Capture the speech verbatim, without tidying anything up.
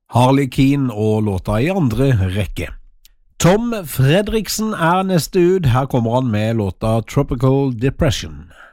Harley Keane og låta i andre rekke. Tom Fredriksen er neste ut. Her kommer han med låta Tropical Depression.